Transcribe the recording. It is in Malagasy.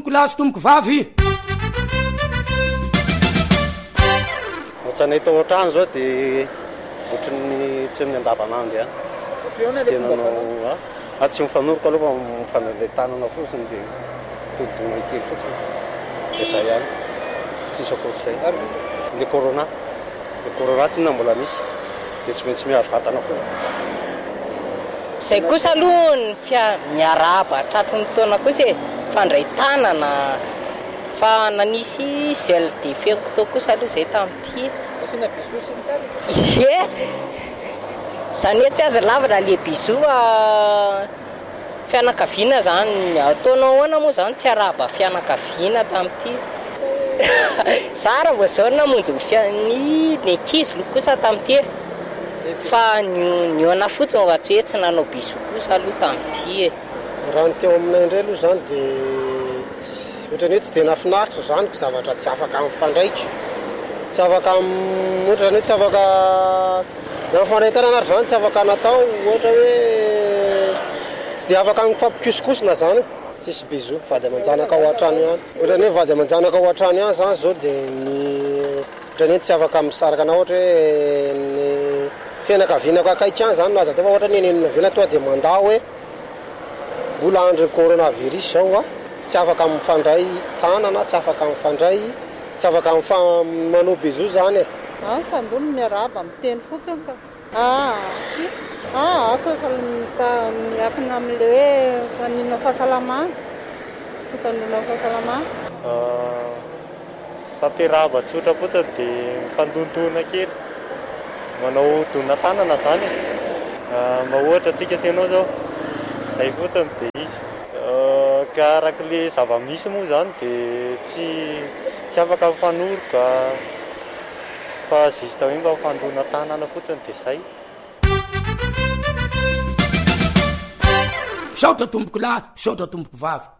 tomboko lahy sy tomboko vavy. Ohatranay tao an-trano zao dia ohatran'ny tsy amin'ny andavanandro tsy dia nanao tsy mifanoroko aloha mifanale tanana fotsiny dia todidona kely fotsiny dia izay ihany tsisy akoatr'izay. Le corona tsy na mbola misy dia tsy maintsy miaro vatana koa. Izay kosa aloha ny miarahaba tratry ny taona kosa fandray tanana fa nanisy gel de fenko kosa aloha izay tamin'ity. Asina bisou sy ny tany. Izany hoe tsy azo lavana le bisou fianakaviana zany ataonao ahoana moa zany tsy arahaba fianakaviana tamin'ity. Sara vao zao namonjy ny ankizy kosa tamin'ity fa niona fotsiny raha tsy hoe tsy nanao bisou kosa aloha tamin'ity. Raha ny teo aminay indray aloha zany dia ohatrany hoe tsy dia nafinaritra zany zavatra tsy afaka mifandraika, tsy afaka ohatrany hoe tsy afaka mifandray tanana ary zany tsy afaka natao ohatra hoe tsy dia afaka mifampikosikosina zany. Tsisy bisou vady aman-janaka ao an-trano ihany. Ohatrany hoe vady aman-janaka ao an-trano ihany zany zao dia ohatrany hoe tsy afaka misaraka na ohatra hoe ny fianakavianako akaiky ihany zany naza tao ohatra ny nenina vela toa dia mandao hoe mbola andro coronavirus zao tsy afaka mifandray tanana, tsy afaka mifandray, tsy afaka manao bisou zany. Fandony miarahaba miteny fotsiny ka. Ako efa miakina amin'ilay hoe fanina fahasalamana, fitandrona fahasalamana. Fampiarahaba tsotra fotsiny dia mifandondona kely, manao dona tanana zany. Mba ohatra antsika asianao zao, izay fotsiny dia izy. Ka arak'ilay zava-misy moa zany dia tsy afaka mifanoroka fa zista hoe mba mifandona tanana fotsiny dia izay. Saotra tomboko lahy, saotra tomboko vavy.